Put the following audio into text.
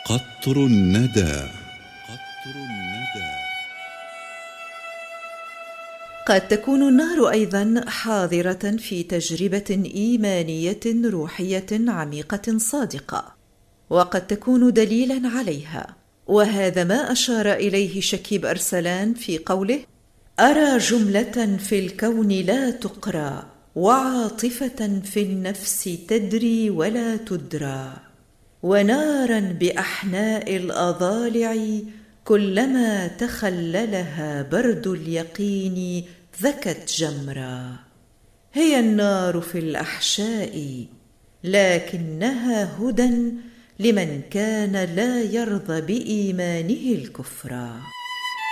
قطر الندى. قطر الندى. قد تكون النار أيضا حاضرة في تجربة إيمانية روحية عميقة صادقة، وقد تكون دليلا عليها، وهذا ما أشار إليه شكيب أرسلان في قوله: أرى جملة في الكون لا تقرى، وعاطفة في النفس تدري ولا تدرى، ونارا بأحناء الأضالع كلما تخللها برد اليقين ذكت جمرا. هي النار في الأحشاء، لكنها هدى لمن كان لا يرضى بإيمانه الكفرا.